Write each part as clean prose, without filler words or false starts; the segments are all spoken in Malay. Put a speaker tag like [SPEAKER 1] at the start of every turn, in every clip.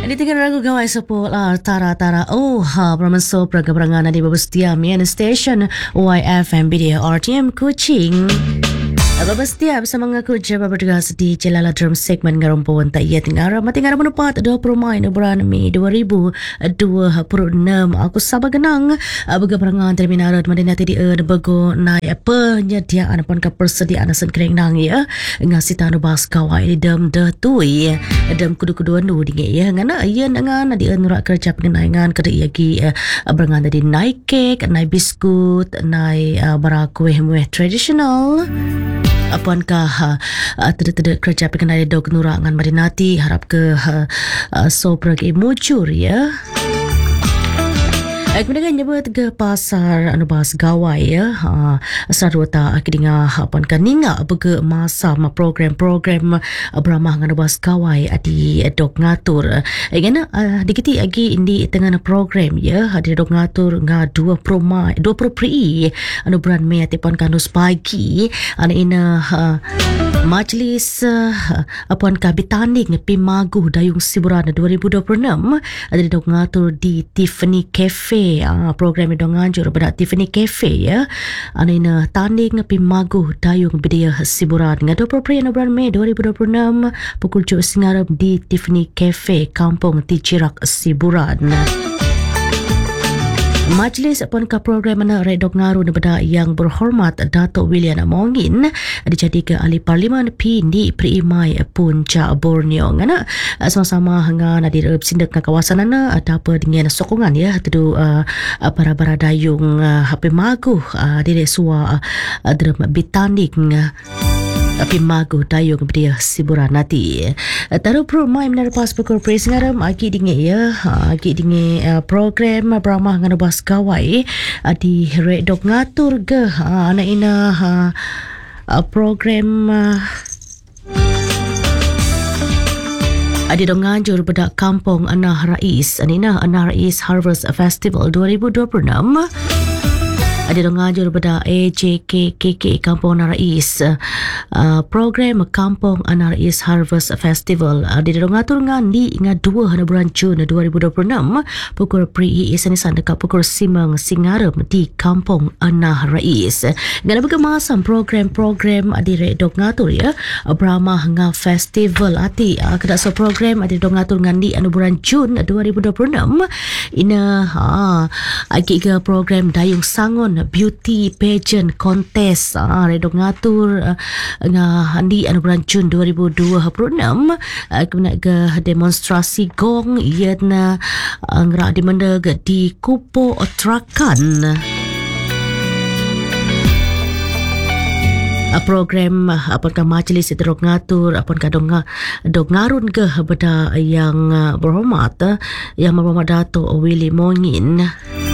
[SPEAKER 1] Ini tinggal ragu gawai sepul tara-tara. Pramanso peragabarangan di Babustia Mian Station YFM Video RTM Kuching. Babustia bersama mengaku jawab bertugas di Jelala Drum segmen ngarumpuan tak ia tinggal matinggal menepat 20 Mai bulan Mei 2026. Aku sabar genang beragabarangan terminal Madinah di bego naik penyediaan pun kepersediaan sengkering nang ya ngasih tanu bas kawai di dam datui dam kudu-kudu anu dingin ya ngana ia dengan di nurak kerja pengenangan kada ia gi berangan tadi naik kek naik biskut naik barakue mueh tradisional apakah tidak kerja pengenai dog nurangan Madinati harap ke sobrag muncul ya. Kemudian nyebut ke pasar anu bahas gawai ya sarwata akidinga apan kaninga bege masa program-program beramah anu bahas gawai di dok ngatur ngana dikiti agi indi tengah program ya di dok ngatur nga 20 Pri anu bulan Mei atipun kanus pagi anu ina majlis apan kabitanding pimagu dayung siburan 2026 di dok ngatur di Tiffany Cafe program itu nganjur pada Tiffany Cafe ya anina tanding pimagu dayung bedia siburan ngado proprian bulan Mei 2026 pukul 7 singarap di Tiffany Cafe Kampung Ticirak Siburan. Majlis pun ke program mana redok ngaru daripada yang berhormat Datuk William Mongin dijadi ke ahli parlimen Pindi Primai Puncak Borneo ngana sama-sama hanga di sindak ke kawasan ana ada apa dengan sokongan ya tu para dayung HP magu di resua drum bitanding tapi magu dayung dia siburan nanti taruh pro mai menerpas pukul pres ngaram agi dinge ya agi dinge program beramah ngana bas kawai di redok ngatur ke ana ina program adi dong nganjur pada Kampung Anah Rais anina Anah Rais Harvest Festival 2026 ada dong ngajur pada AJKKK Kampung Anah Rais program Kampung Anah Rais Harvest Festival ada dong ngatur ngandi nga 2 bulan Jun 2026 pukul pri isanisan dekat pukul simang singarem di Kampung Anah Rais ngana berkemasam program-program ada dong ngatur ya beramah nga festival ati kedak so program ada dong ngatur ngandi anu bulan Jun 2026 ina agi ke program dayung sangon beauty pageant contest redok ngatur handi anu bulan Jun 2026 kemudian ke demonstrasi gong iana ngera di mana di Kupo Trakan program apakah majlis itu ngatur apakah dong ngarun ke benda yang berhormat yang berhormat Datuk Willy Mongin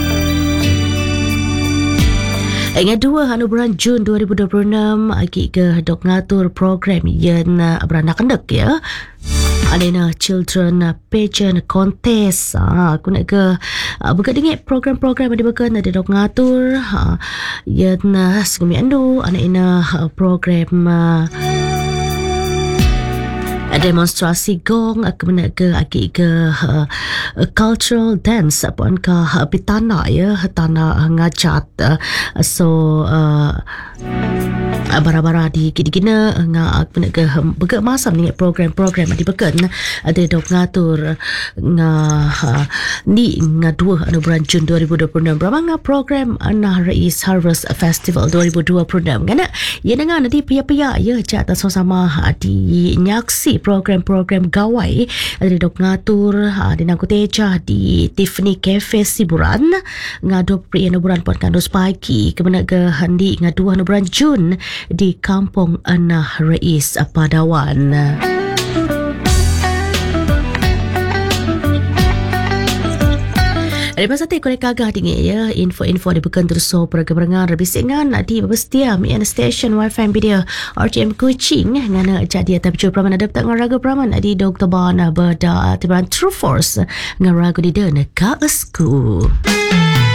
[SPEAKER 1] Ingat 2 bulan Jun 2026 agi ke dok ngatur program yang beranak kendek ya. Alena Children Pageant Contest. Aku nak ke berkat program-program yang dibakan ada dok ngatur yang segumi andu anak ina program demonstrasi gong kemudian ke agi ke cultural dance apun ke pitana ya tanah ngacat so bara-bara di kina nga ke begak masam ni program-program di bekan ada dok ngatur nga ni nga 2 bulan Jun 2026 berapa program Anah Rais Harvest Festival 2026 ngana ya dengan nanti pihak-pihak ya cak sama-sama di nyaksi program-program gawai ada dok ngatur di Nangkuteja di Tiffany Cafe Siburan nga 20 bulan pun kandus pagi kemudian ke handi nga 2 bulan Jun di Kampung Anah Rais Padawan. Dari pasal tu korek agak tinggi ya info-info dibukan terus so perkembangan berbisingan di Babustia Mian Station YFM Video RTM Kuching ngana jadi tapi cuba praman ada tak ngaragu praman di Dr. Bana berda tiban True Force ngaragu di dana ka esku.